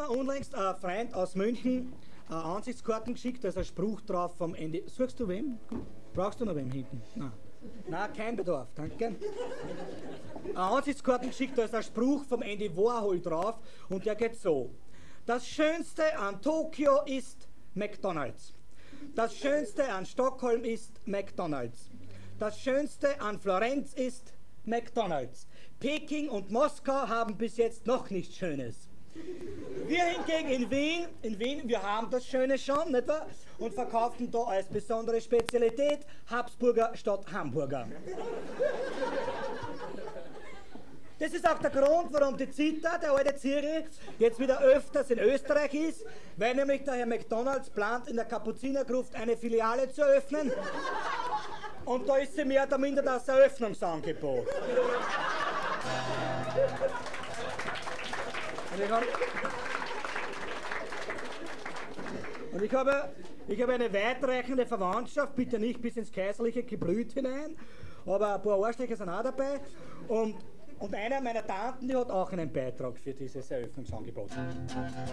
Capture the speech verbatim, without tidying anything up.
mir unlängst ein Freund aus München eine Ansichtskarten geschickt, da ist ein Spruch drauf vom Ende. Suchst du wem? Brauchst du noch wem hinten? Nein. Nein, kein Bedarf, danke. Eine Ansichtskarten geschickt, da ist ein Spruch vom Andy Warhol drauf und der geht so. Das Schönste an Tokio ist McDonald's. Das Schönste an Stockholm ist McDonald's. Das Schönste an Florenz ist McDonald's. Peking und Moskau haben bis jetzt noch nichts Schönes. Wir hingegen in Wien, in Wien, wir haben das Schöne schon, nicht wahr? Und verkaufen da als besondere Spezialität Habsburger statt Hamburger. Das ist auch der Grund, warum die Zita, der alte Zirkel, jetzt wieder öfters in Österreich ist, weil nämlich der Herr McDonalds plant, in der Kapuzinergruft eine Filiale zu eröffnen. Und da ist sie mehr oder minder das Eröffnungsangebot. Und ich habe, und ich habe, ich habe eine weitreichende Verwandtschaft, bitte nicht bis ins kaiserliche Geblüt hinein, aber ein paar Arschlöcher sind auch dabei. Und, und einer meiner Tanten, die hat auch einen Beitrag für dieses Eröffnungsangebot.